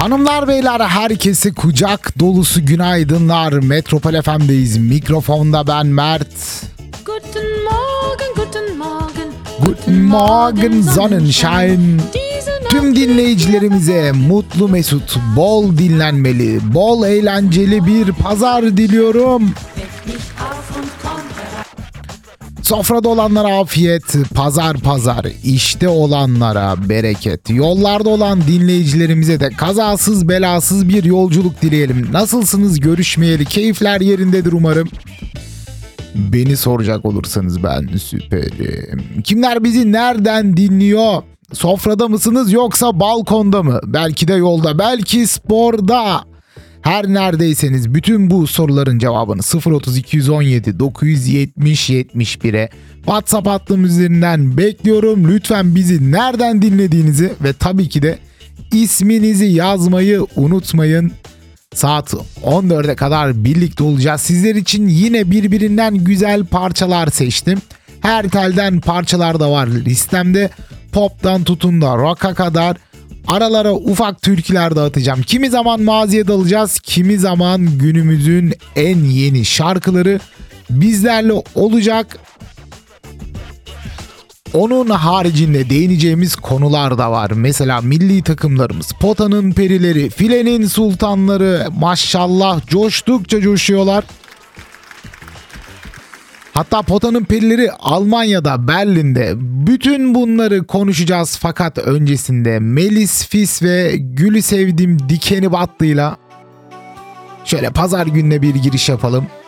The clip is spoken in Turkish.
Hanımlar beyler herkese kucak dolusu günaydınlar. Metropol FM'deyiz. Mikrofonda ben Mert. Guten Morgen, guten Morgen. Guten Morgen Sonnenschein. Tüm dinleyicilerimize mutlu mesut, bol dinlenmeli, bol eğlenceli bir pazar diliyorum. Sofrada olanlara afiyet, pazar pazar, işte olanlara bereket. Yollarda olan dinleyicilerimize de kazasız belasız bir yolculuk dileyelim. Nasılsınız görüşmeyeli, keyifler yerindedir umarım. Beni soracak olursanız ben süperim. Kimler bizi nereden dinliyor? Sofrada mısınız yoksa balkonda mı? Belki de yolda, belki sporda. Her neredeyseniz bütün bu soruların cevabını 03217 970 71'e WhatsApp hattım üzerinden bekliyorum. Lütfen bizi nereden dinlediğinizi ve tabii ki de isminizi yazmayı unutmayın. Saat 14'e kadar birlikte olacağız. Sizler için yine birbirinden güzel parçalar seçtim. Her telden parçalar da var listemde. Pop'tan tutun da rock'a kadar. Aralara ufak türküler dağıtacağım. Kimi zaman maziye dalacağız, kimi zaman günümüzün en yeni şarkıları bizlerle olacak. Onun haricinde değineceğimiz konular da var. Mesela milli takımlarımız, potanın perileri, filenin sultanları maşallah coştukça coşuyorlar. Hatta potanın perileri Almanya'da, Berlin'de. Bütün bunları konuşacağız fakat öncesinde Melis Fis ve Gül'ü sevdim dikeni battıyla şöyle pazar gününe bir giriş yapalım.